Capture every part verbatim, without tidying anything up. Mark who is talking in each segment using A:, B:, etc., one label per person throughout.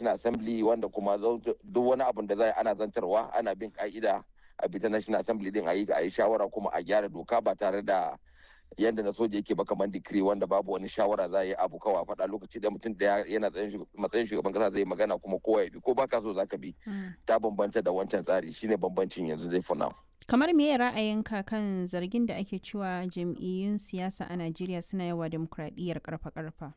A: National Assembly, wanda kuma duk wani abun da zai ana zantarwa ana bin ka'ida a bita National Assembly din a yi a yi shawara kuma a gyara doka ba tare da yadda na soja yake ba kamar decree wanda babu wani shawara za a yi abu kawai faɗa lokaci da mutum da yana matsayin shugaban kasa zai magana kuma kowa ya bi ko baka so zaka bi. Ta bambanta da wancan tsari, shine bambancin yanzu dai for now.
B: Kamar me ra'ayinka kan zargin da ake cewa jam'iyyun siyasa a Najeriya suna yawa demokradiyyar karfa-karfa?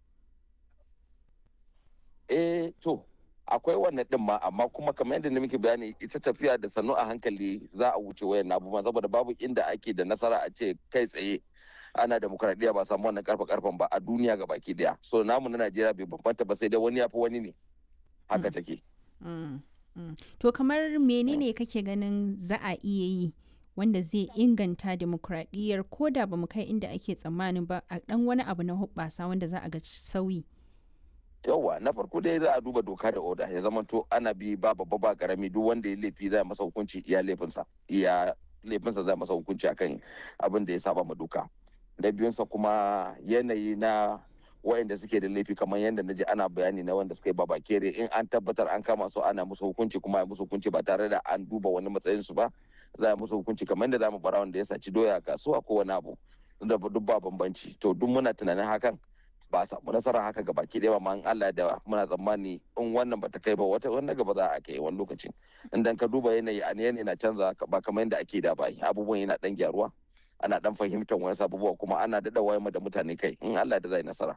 A: Eh to akwai wannan din ma, amma kuma kamar yadda muke bayani ita tafiya da sannu a hankali za a wuce wayan abubuwan, saboda babu inda ake da nasara a ce kai tsaye ana demokradiyya ba samu wannan karfa karfan ba a duniya ga baki daya. So namu na Najeriya bai bambanta ba, sai dai wani ya fi wani ne, haka take.
B: To kamar menene kake ganin za a iya yi wanda zai inganta demokradiyyar ko da ba mu kai inda ake tsammanin ba, a dan wani abu na hubbasa wanda za a ga sauyi?
A: Yauwa, na farko dai za a duba doka da oda, ya zama to ana bi ba babba ba karami, duk wanda ya laifi za masa hukunci iya laifinsa iya laifinsa za masa hukunci akan abin da ya saba ma doka. Da biyunsa kuma yanayi na waɗanda suke da laifi, kamar yadda na ji ana bayani na wanda suka yi babakere, in an tabbatar an kama su ana musu hukunci kuma ya musu hukunci ba tare da an duba wani matsayin su ba, za a musu hukunci kamar yadda za mu bara wanda ya saci doya a kasuwa ko wani abu, da duk ba bambanci. To duk muna tunanin hakan ba a samu nasara haka ga baki ɗaya ba, ma in Allah da muna tsammani in wannan bata kai ba wata wannan gaba za a kai wani lokacin. Idan ka duba yanayi a yanayi na canza ba kamar yadda ake da ba, abubuwan yana dan gyaruwa, ana dan fahimtar wani abubuwa kuma ana daɗa wayar da mutane kai, in Allah da zai nasara.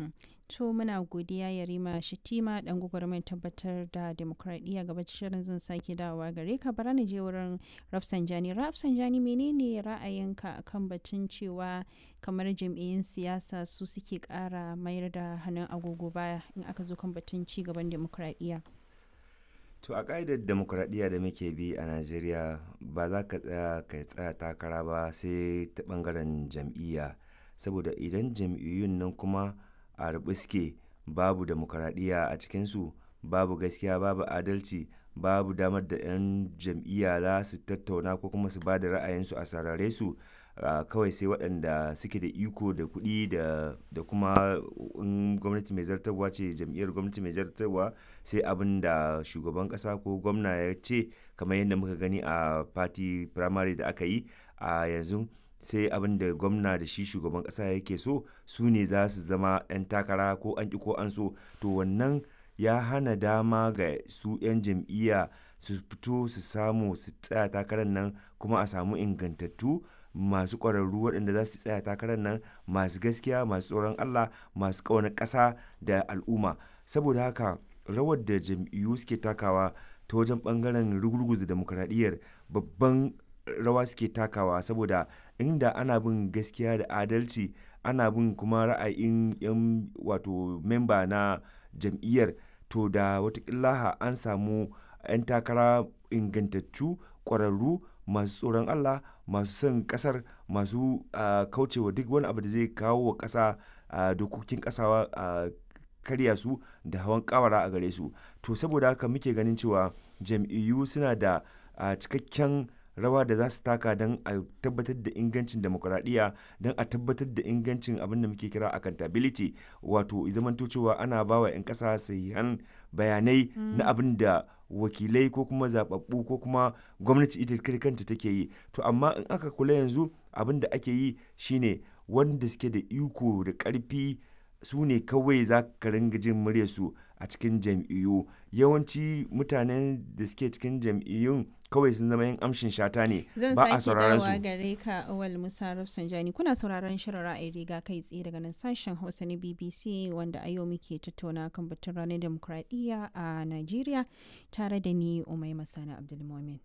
B: To muna godiya Yarima Shatima dan gwagwarmayar tabbatar da demokradiyya. Gaba shirin zan sake dawowa gare ka, bara na je wurin Rafsanjani. Rafsanjani, menene ra'ayinka akan batun cewa kamar jam'iyyun siyasa su suke kara mayar da hannun agogo baya in aka zo kan batun ci gaban demokradiyya?
C: To a ƙa'idar demokradiyya da muke bi a Najeriya ba za ka tsaya ka tsaya takara ba sai ta ɓangaren jam'iyya, saboda idan jam'iyyun nan kuma a rubuske babu demokradiyya a cikinsu, babu gaskiya, babu adalci, babu damar da 'yan jam'iyya za su tattauna ko kuma su ba da ra'ayinsu a sarare su, kawai sai waɗanda suke da iko da kuɗi da kuma in gwamnati mai zartarwa ce, jam'iyyar gwamnati mai zartarwa, sai abin da shugaban ƙasa ko gwamna ya ce, kamar yadda muka gani a party primary da aka yi a yanzu, sai abin da gwamna da shi shugaban kasa yake so su ne za su zama 'yan takara ko an ki ko an so. To wannan ya hana dama ga su 'yan jam'iyya su fito su samu su tsaya takarar nan, kuma a samu ingantattu masu ƙwararru waɗanda za su tsaya takarar nan, masu gaskiya, masu tsoron Allah, masu ƙaunar ƙasa da al'umma. Saboda haka rawar da jam'iyyu suke takawa ta wajen ɓangaren rugurguza demokradiyyar babban rawa suke takawa, saboda inda ana bin gaskiya da adalci, ana bin kuma ra'ayin yan wato memba na jam'iyyar, to da watakila an samu 'yan takara ingantattu, ƙwararru, masu tsoron Allah, masu son ƙasar, masu uh, kaucewa duk wani abu da zai kawo wa ƙasa uh, dokokin ƙasa uh, karya su da hawan ƙawara a gare su. To saboda haka muke ganin cewa jam'iyyu suna da uh, cikakken rawa da za su taka don a tabbatar da ingancin demokuraɗiyya, don a tabbatar da ingancin abin da muke kira accountability, wato zamanto cewa ana ba wa 'yan ƙasa sahihan bayanai mm. na abin da wakilai ko kuma zaɓaɓɓu ko kuma gwamnati ita kanta take yi. To amma in aka kula yanzu abin da ake yi shine wanda suke da iko da ƙarfi su ne kawai za ka ringa jin muryarsu a cikin jam'iyyu. Yawanci mutanen da suke cikin jam'iyyun kawai sun zama yin amshin shata ne, ba a sauraron su.
B: Zan sake dawowa gare ka Awal Musa Rafsanjani. Kuna sauraron shirin ra'ayi riga kai tsaye daga nan sashen Hausa na B B C, wanda a yau muke tattauna kan batun ranar demokradiyya a Najeriya, tare da ni Umaima Sani Abdulmumin.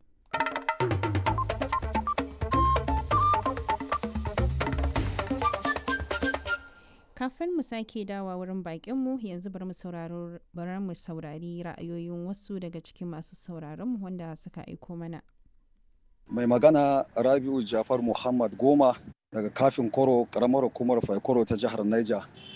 B: Kafin mu sake dawa wurin bakinmu, yanzu bari mu saurari ra'ayoyin wasu daga cikin masu sauraronmu wanda suka aiko mana.
D: Mai magana Rabi'u Jafar Muhammad Goma daga kafin Koro, karamar hukumar Faikoro ta jihar Niger.